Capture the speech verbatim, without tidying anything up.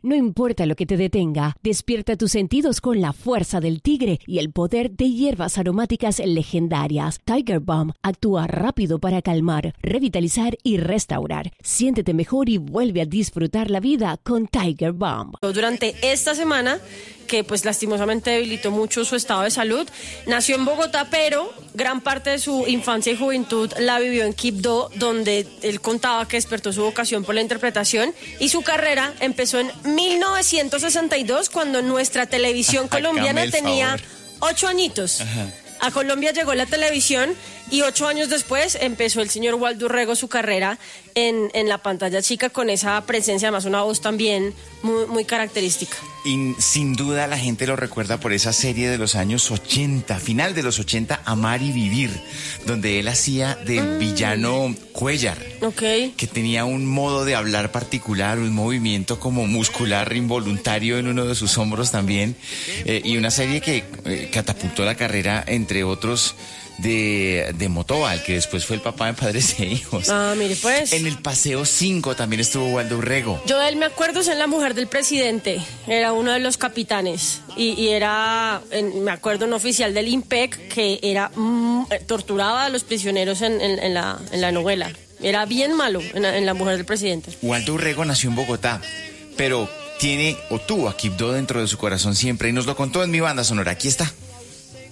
No importa lo que te detenga, despierta tus sentidos con la fuerza del tigre y el poder de hierbas aromáticas legendarias. Tiger Balm actúa rápido para calmar, revitalizar y restaurar. Siéntete mejor y vuelve a disfrutar la vida con Tiger Balm. Durante esta semana, que pues lastimosamente debilitó mucho su estado de salud, nació en Bogotá, pero gran parte de su infancia y juventud la vivió en Quibdó, donde él contaba que despertó su vocación por la interpretación, y su carrera empezó en mil novecientos sesenta y dos, cuando nuestra televisión colombiana tenía ocho añitos. Ajá. A Colombia llegó la televisión y ocho años después empezó el señor Waldo Urrego su carrera en, en la pantalla chica, con esa presencia, además una voz también muy, muy característica. Y sin duda la gente lo recuerda por esa serie de los años ochenta, final de los ochenta, Amar y Vivir, donde él hacía del mm. villano Cuéllar, okay. que tenía un modo de hablar particular, un movimiento como muscular involuntario en uno de sus hombros también, eh, y una serie que eh, catapultó la carrera, entre otros, de, de Motoval, que después fue el papá de Padres e Hijos. Ah, mire pues. En el Paseo cinco también estuvo Waldo Urrego. Yo de él me acuerdo es en La Mujer del Presidente, era uno de los capitanes, y, y era, en, me acuerdo, un oficial del IMPEC que era mm, torturaba a los prisioneros en, en, en, la, en la novela. Era bien malo en la, en La Mujer del Presidente. Waldo Urrego nació en Bogotá, pero tiene o tuvo a Quibdó dentro de su corazón siempre, y nos lo contó en Mi Banda Sonora. Aquí está.